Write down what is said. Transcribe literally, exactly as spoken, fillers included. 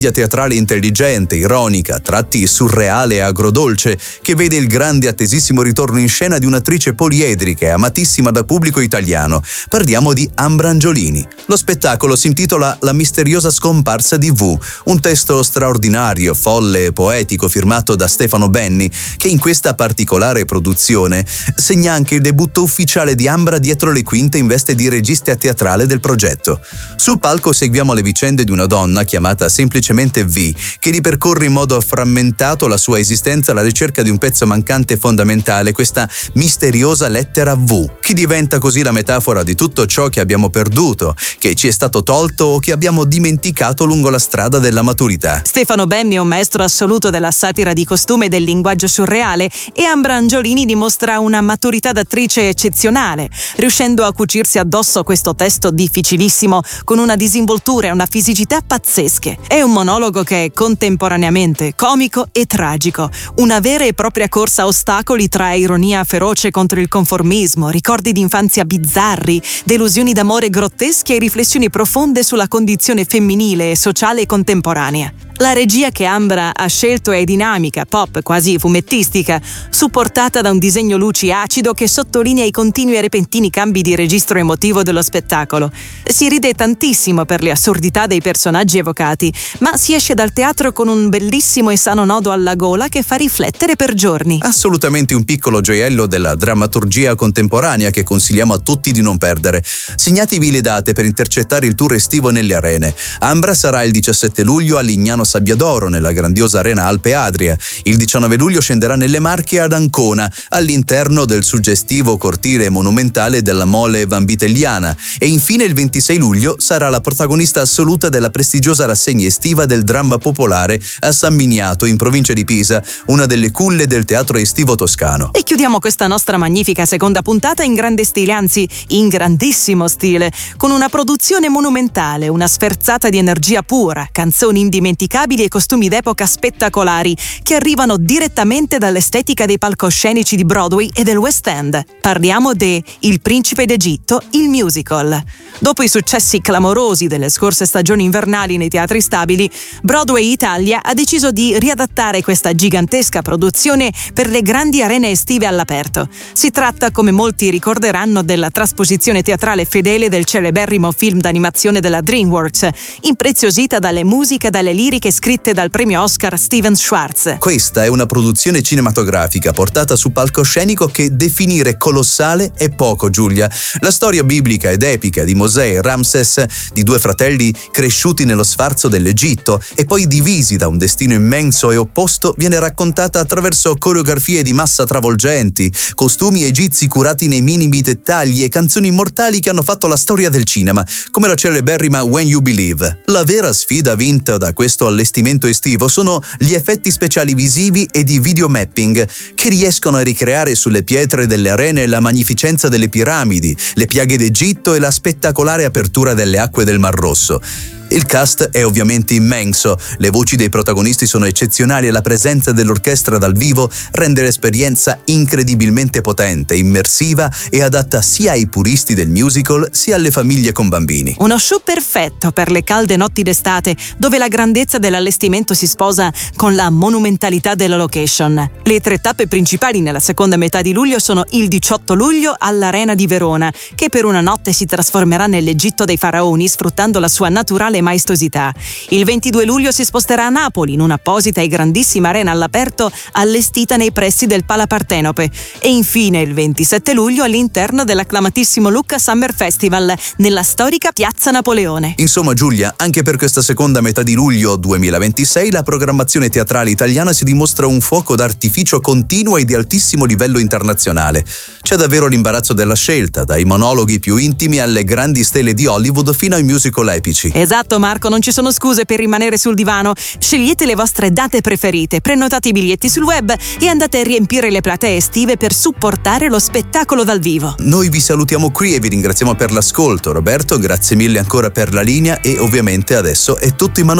teatrale intelligente, ironica, a tratti surreale e agrodolce, che vede il grande attesissimo ritorno in scena di un'attrice poliedrica e amatissima dal pubblico italiano. Parliamo di Ambra Angiolini. Lo spettacolo si intitola La misteriosa scomparsa di V, un testo straordinario, folle e poetico firmato da Stefano Benni, che in questa particolare produzione segna anche il debutto ufficiale di Ambra dietro le quinte in veste di regista teatrale del progetto. Sul palco seguiamo le vicende di una donna chiamata semplicemente V, che ripercorre in modo frammentato la sua esistenza alla ricerca di un pezzo mancante fondamentale, questa misteriosa lettera V, che diventa così la metafora di tutto ciò che abbiamo perduto, che ci è stato tolto o che abbiamo dimenticato lungo la strada della maturità. Stefano Benni è un maestro assoluto della satira di costume e del linguaggio surreale, e Ambra Angiolini dimostra una maturità d'attrice eccezionale, riuscendo a cucirsi addosso questo testo difficilissimo con una disinvoltura e una fisicità pazzesche. È un monologo che è contemporaneamente comico e tragico, una vera e propria corsa a ostacoli tra ironia feroce contro il conformismo, ricordi di infanzia bizzarri, delusioni d'amore grottesche e riflessioni profonde sulla condizione femminile e sociale contemporanea. La regia che Ambra ha scelto è dinamica, pop, quasi fumettistica, supportata da un disegno luci acido che sottolinea i continui e repentini cambi di registro emotivo dello spettacolo. Si ride tantissimo per le assurdità dei personaggi evocati, ma si esce dal teatro con un bellissimo e sano nodo alla gola che fa riflettere per giorni. Assolutamente un piccolo gioiello della drammaturgia contemporanea che consigliamo a tutti di non perdere. Segnatevi le date per intercettare il tour estivo nelle arene. Ambra sarà il diciassette luglio a Lignano Sabbiadoro, nella grandiosa arena Alpe Adria. Il diciannove luglio scenderà nelle Marche ad Ancona, all'interno del suggestivo cortile monumentale della Mole Vanvitelliana. E infine il ventisei luglio sarà la protagonista assoluta della prestigiosa rassegna estiva del dramma popolare a San Miniato, in provincia di Pisa, una delle culle del teatro estivo toscano. E chiudiamo questa nostra magnifica seconda puntata in grande stile, anzi in grandissimo stile, con una produzione monumentale, una sferzata di energia pura, canzoni indimenticabili e costumi d'epoca spettacolari che arrivano direttamente dall'estetica dei palcoscenici di Broadway e del West End. Parliamo de Il Principe d'Egitto, il musical. Dopo i successi clamorosi delle scorse stagioni invernali nei teatri stabili, Broadway Italia ha deciso di riadattare questa gigantesca produzione per le grandi arene estive all'aperto. Si tratta, come molti ricorderanno, della trasposizione teatrale fedele del celeberrimo film d'animazione della DreamWorks, impreziosita dalle musiche e dalle liriche scritte dal premio Oscar Steven Schwartz. Questa è una produzione cinematografica portata su palcoscenico che definire colossale è poco, Giulia. La storia biblica ed epica di Mosè e Ramses, di due fratelli cresciuti nello sfarzo dell'Egitto e poi divisi da un destino immenso e opposto, viene raccontata attraverso coreografie di massa travolgenti, costumi egizi curati nei minimi dettagli e canzoni immortali che hanno fatto la storia del cinema, come la celeberrima When You Believe. La vera sfida vinta da questo allestimento estivo sono gli effetti speciali visivi e di videomapping che riescono a ricreare sulle pietre delle arene la magnificenza delle piramidi, le piaghe d'Egitto e la spettacolare apertura delle acque del Mar Rosso. Il cast è ovviamente immenso, le voci dei protagonisti sono eccezionali e la presenza dell'orchestra dal vivo rende l'esperienza incredibilmente potente, immersiva e adatta sia ai puristi del musical sia alle famiglie con bambini. Uno show perfetto per le calde notti d'estate, dove la grandezza dell'allestimento si sposa con la monumentalità della location. Le tre tappe principali nella seconda metà di luglio sono il diciotto luglio all'Arena di Verona, che per una notte si trasformerà nell'Egitto dei faraoni sfruttando la sua naturale maestosità. Il ventidue luglio si sposterà a Napoli in un'apposita e grandissima arena all'aperto allestita nei pressi del Pala Partenope, e infine il ventisette luglio all'interno dell'acclamatissimo Lucca Summer Festival nella storica Piazza Napoleone. Insomma, Giulia, anche per questa seconda metà di luglio duemilaventisei la programmazione teatrale italiana si dimostra un fuoco d'artificio continuo e di altissimo livello internazionale. C'è davvero l'imbarazzo della scelta, dai monologhi più intimi alle grandi stelle di Hollywood fino ai musical epici. Esatto Marco, non ci sono scuse per rimanere sul divano. Scegliete le vostre date preferite, prenotate i biglietti sul web e andate a riempire le platee estive per supportare lo spettacolo dal vivo. Noi vi salutiamo qui e vi ringraziamo per l'ascolto. Roberto, grazie mille ancora per la linea e ovviamente adesso è tutto in mano